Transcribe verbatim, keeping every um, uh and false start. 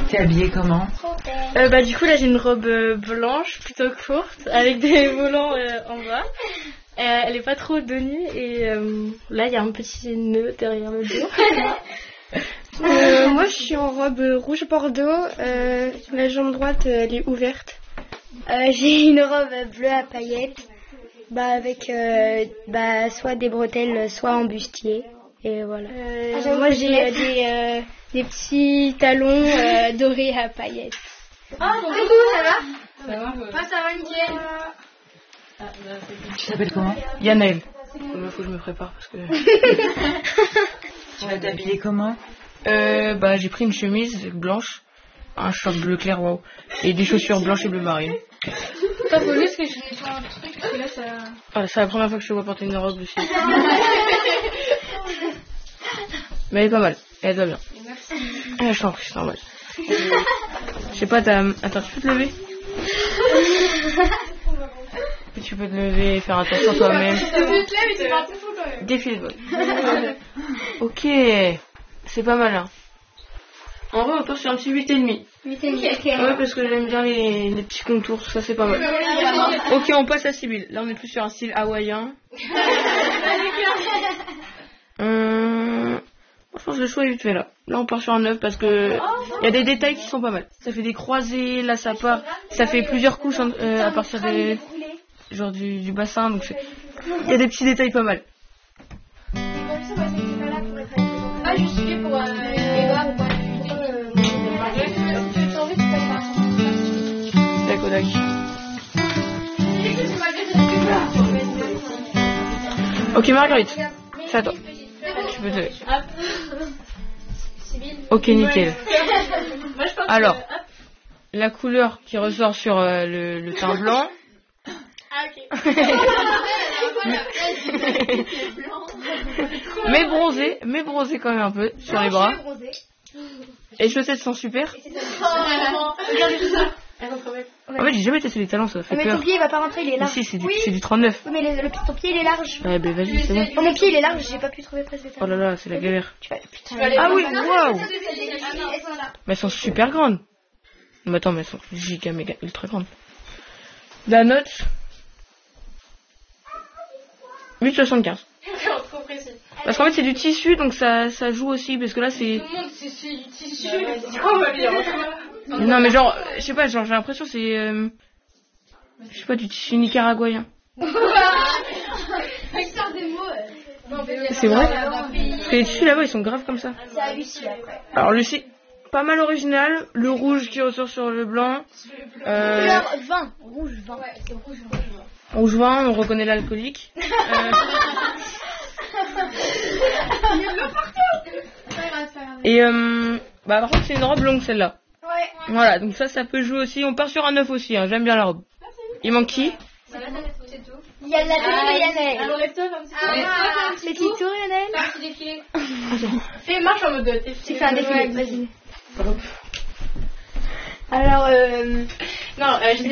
T'es habillée comment? euh, Bah du coup là j'ai une robe euh, blanche plutôt courte avec des volants euh, en bas. Euh, elle est pas trop de nuit et euh, là il y a un petit nœud derrière le dos. euh, moi je suis en robe rouge bordeaux, euh, la jambe droite euh, elle est ouverte. Euh, j'ai une robe bleue à paillettes, bah avec euh, bah soit des bretelles, soit en bustier. Et voilà. Euh, ah, moi j'ai euh, des, euh, des petits talons euh, dorés à paillettes. Ah bon, coucou, ça va? Ça va, ouais. Ça va, nickel. Tu t'appelles comment? Yannel. Il faut que je me prépare parce que... Tu vas t'habiller comment? euh, Bah j'ai pris une chemise blanche, un short bleu clair, waouh, et des chaussures blanches et bleu marine. T'as faut juste que je nettoie un truc parce que là ça... Ah, c'est la première fois que je te vois porter une robe aussi. Mais elle est pas mal, elle va bien. Merci. Ah, je t'en prie, c'est normal. Je sais pas, t'as... Attends, tu peux te lever? Tu peux te lever et faire attention toi-même. Tu peux te lever, mais c'est pas un peu fou quand même. Défile de vol. Ok, c'est pas mal hein. En vrai, on part sur un petit huit virgule cinq. huit virgule cinq. Ouais, parce que j'aime bien les, les petits contours, ça c'est pas mal. Ok, on passe à Sibylle. Là, on est plus sur un style hawaïen. Hum... Je pense que le choix est vite fait là. Là, on part sur un neuf parce que il y a des détails qui sont pas mal. Ça fait des croisés, là ça part, ça fait plusieurs couches euh, à partir des genre du, du bassin, donc c'est... il y a des petits détails pas mal. Ah, je suis pour euh, les gars ou pas. D'accord, d'accord. Ok, Marguerite, c'est à toi. Tu peux te... Ok, nickel. Alors, la couleur qui ressort sur euh, le, le teint blanc. Ah, ok. mais bronzé, mais bronzé quand même un peu sur les bras. Et les chaussettes sont super. Regardez tout ça. En fait, j'ai jamais testé les talons, ça fait Mais peur. ton pied il va pas rentrer, il est Mais large. si, c'est du, Oui. c'est du trente-neuf. Oui, mais le, le, ton pied il est large. Ouais, ben vas-y, c'est bon. Oh, mon pied il est large, j'ai pas pu trouver presque des Oh là là, c'est la galère. Tu vas, putain. Tu vas aller Ah voir oui, ça. waouh. Ah non, Mais elles sont super grandes. Mais attends, mais elles sont giga, méga, ultra grandes. La note huit virgule soixante-quinze. trop précis. Parce qu'en fait, c'est du tissu, donc ça, ça joue aussi. Parce que là, c'est... Tout le monde, c'est c'est du tissu. C'est quoi, on va dire? Non, mais genre, je sais pas, genre, j'ai l'impression que c'est... Euh, je sais pas, du tissu nicaraguayen. C'est vrai? Parce que les tissus là-bas, ils sont graves comme ça. C'est à Lucie après. Alors, Lucie, pas mal original. Le rouge qui ressort sur le blanc. Euh, Couleur vin, rouge vin. Ouais, c'est rouge, rouge. rouge vin, on reconnaît l'alcoolique. Euh, et euh, bah par contre, c'est une robe longue celle-là. Ouais. Voilà, donc ça, ça peut jouer aussi. On part sur un neuf aussi, hein. J'aime bien la robe. Il manque qui? C'est tout. Il y a la télé de Yannel. Alors, lève-toi, un petit peu. Ah, petit tour Yannel. Fais un petit défilé. Fais marche en mode défilé. Tu fais un défilé, vas-y. Alors, euh... non, euh, j'ai